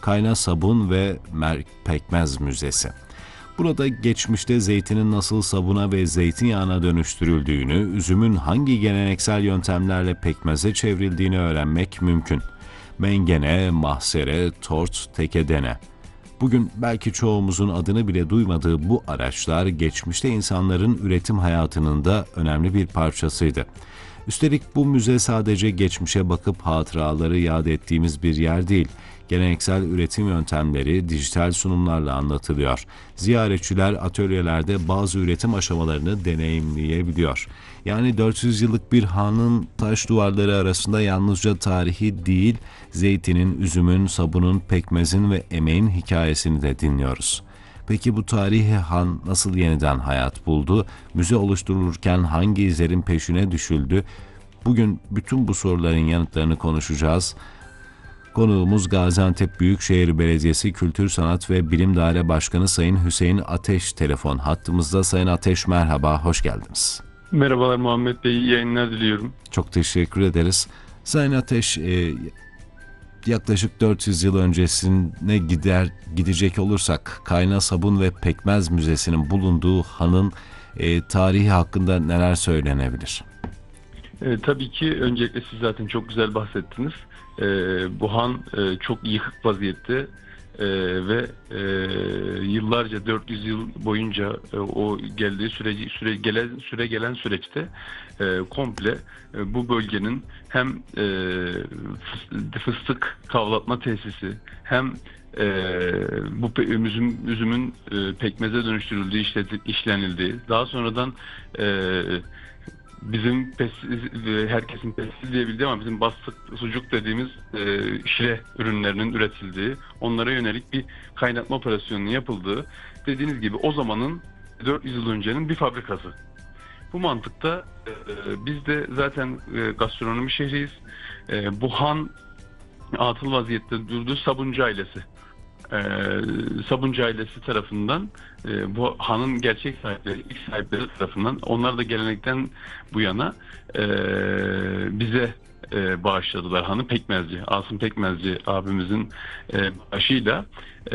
Kayna Sabun ve Pekmez Müzesi. Burada geçmişte zeytinin nasıl sabuna ve zeytinyağına dönüştürüldüğünü, üzümün hangi geleneksel yöntemlerle pekmeze çevrildiğini öğrenmek mümkün. Mengene, mahsere, tort, tekedene. Bugün belki çoğumuzun adını bile duymadığı bu araçlar geçmişte insanların üretim hayatının da önemli bir parçasıydı. Üstelik bu müze sadece geçmişe bakıp hatıraları yad ettiğimiz bir yer değil. Geleneksel üretim yöntemleri dijital sunumlarla anlatılıyor. Ziyaretçiler atölyelerde bazı üretim aşamalarını deneyimleyebiliyor. Yani 400 yıllık bir hanın taş duvarları arasında yalnızca tarihi değil, zeytinin, üzümün, sabunun, pekmezin ve emeğin hikayesini de dinliyoruz. Peki bu tarihi han nasıl yeniden hayat buldu? Müze oluşturulurken hangi izlerin peşine düşüldü? Bugün bütün bu soruların yanıtlarını konuşacağız. Konuğumuz Gaziantep Büyükşehir Belediyesi Kültür Sanat ve Bilim Daire Başkanı Sayın Hüseyin Ateş telefon hattımızda. Sayın Ateş merhaba, hoş geldiniz. Merhabalar Muhammed Bey, iyi yayınlar diliyorum. Çok teşekkür ederiz. Sayın Ateş, yaklaşık 400 yıl öncesine gidecek olursak Kayna Sabun ve Pekmez Müzesi'nin bulunduğu hanın tarihi hakkında neler söylenebilir? Tabii ki öncelikle siz zaten çok güzel bahsettiniz. Bu han çok yıkık vaziyette ve yıllarca 400 yıl boyunca o geldiği gelen süreçte komple bu bölgenin hem fıstık kavlatma tesisi hem bu üzümün pekmeze dönüştürüldüğü, işlenildiği, daha sonradan bizim herkesin pestil diyebildiği ama bizim bastık sucuk dediğimiz şire ürünlerinin üretildiği, onlara yönelik bir kaynatma operasyonunun yapıldığı, dediğiniz gibi o zamanın 400 yıl öncenin bir fabrikası. Bu mantıkta biz de zaten gastronomi şehriyiz. Bu han atıl vaziyette durduğu Sabuncu ailesi. Sabuncu ailesi tarafından bu hanın gerçek sahipleri, ilk sahipleri tarafından, onlar da gelenekten bu yana bize bağışladılar hanı. Pekmezci, Asım Pekmezci abimizin bağışıyla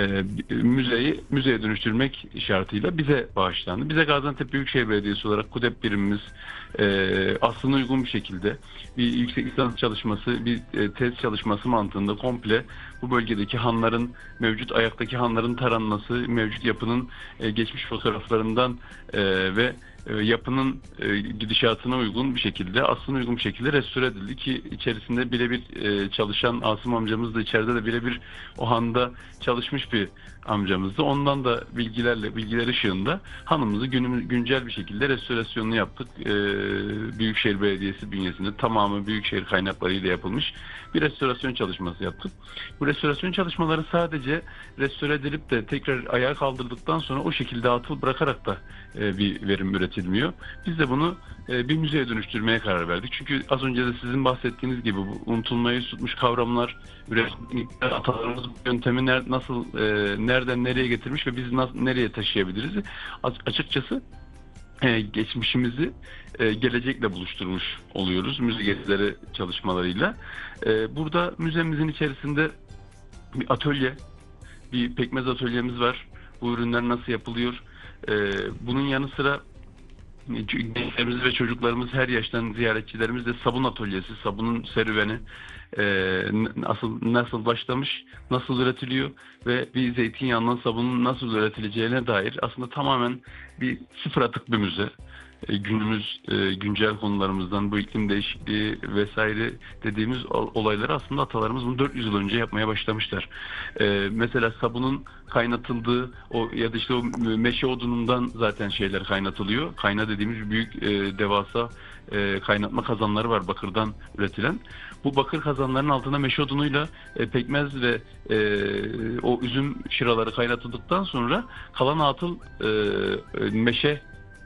müzeye dönüştürmek şartıyla bize bağışlandı. Bize Gaziantep Büyükşehir Belediyesi olarak KUDEP birimimiz aslına uygun bir şekilde bir yüksek lisans çalışması, bir tez çalışması mantığında komple bu bölgedeki hanların, mevcut ayaktaki hanların taranması, mevcut yapının geçmiş fotoğraflarından ve yapının gidişatına uygun bir şekilde, aslına uygun bir şekilde restore edildi ki içerisinde birebir çalışan Asım amcamız da içeride de birebir o handa çalışmış bir amcamızdı. Ondan da bilgiler ışığında hanımızı güncel bir şekilde restorasyonunu yaptık. Büyükşehir Belediyesi bünyesinde tamamı Büyükşehir kaynaklarıyla yapılmış bir restorasyon çalışması yaptık. Bu restorasyon çalışmaları sadece restore edilip de tekrar ayağa kaldırdıktan sonra o şekilde atıl bırakarak da bir verim üretilmiyor. Biz de bunu bir müzeye dönüştürmeye karar verdik. Çünkü az önce de sizin bahsettiğiniz gibi bu unutulmayı tutmuş kavramlar, atalarımız bu yöntemi nereden nereye getirmiş ve biz nereye taşıyabiliriz? Açıkçası geçmişimizi gelecekle buluşturmuş oluyoruz müze gezileri çalışmalarıyla. Burada müzemizin içerisinde bir atölye, bir pekmez atölyemiz var. Bu ürünler nasıl yapılıyor? Bunun yanı sıra gençlerimiz ve çocuklarımız, her yaştan ziyaretçilerimiz de sabun atölyesi, sabunun serüveni nasıl başlamış, nasıl üretiliyor ve bir zeytinyağından sabunun nasıl üretileceğine dair aslında tamamen bir sıfır atık bir müze. Günümüz güncel konularımızdan bu iklim değişikliği vesaire dediğimiz olayları aslında atalarımız bunu 400 yıl önce yapmaya başlamışlar. Mesela sabunun kaynatıldığı ya da işte o meşe odunundan zaten şeyler kaynatılıyor. Kayna dediğimiz büyük devasa kaynatma kazanları var bakırdan üretilen. Bu bakır kazanların altına meşe odunuyla pekmez ve o üzüm şıraları kaynatıldıktan sonra kalan atıl meşe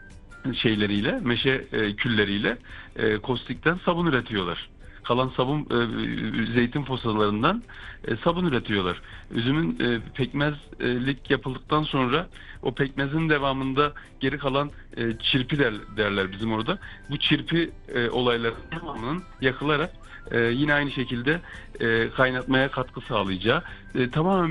külleriyle kostikten sabun üretiyorlar. Kalan sabun zeytin fosalarından sabun üretiyorlar. Üzümün pekmezlik yapıldıktan sonra o pekmezin devamında geri kalan çirpi derler bizim orada. Bu çirpi olayların tamamının yakılarak yine aynı şekilde kaynatmaya katkı sağlayacağı tamamen